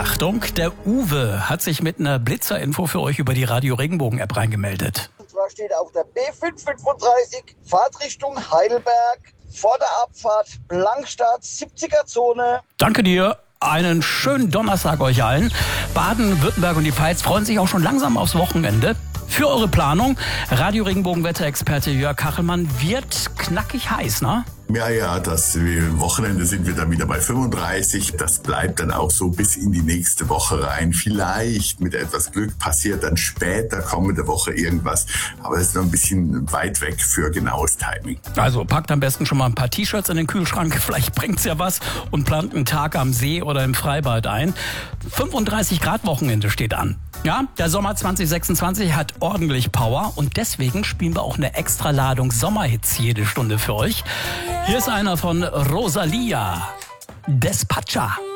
Achtung, der Uwe hat sich mit einer Blitzerinfo für euch über die Radio Regenbogen-App reingemeldet. Und zwar steht auf der B535 Fahrtrichtung Heidelberg vor der Abfahrt Blankstadt 70er-Zone. Danke dir. Einen schönen Donnerstag euch allen. Baden, Württemberg und die Pfalz freuen sich auch schon langsam aufs Wochenende. Für eure Planung, Radio Regenbogen-Wetterexperte Jörg Kachelmann, wird knackig heiß, ne? Ja, das Wochenende sind wir dann wieder bei 35. Das bleibt dann auch so bis in die nächste Woche rein. Vielleicht mit etwas Glück passiert dann später kommende Woche irgendwas. Aber es ist noch ein bisschen weit weg für genaues Timing. Also packt am besten schon mal ein paar T-Shirts in den Kühlschrank. Vielleicht bringt's ja was und plant einen Tag am See oder im Freibad ein. 35 Grad Wochenende steht an. Ja, der Sommer 2026 hat ordentlich Power und deswegen spielen wir auch eine extra Ladung Sommerhits jede Stunde für euch. Hier ist einer von Rosalia, Despacha.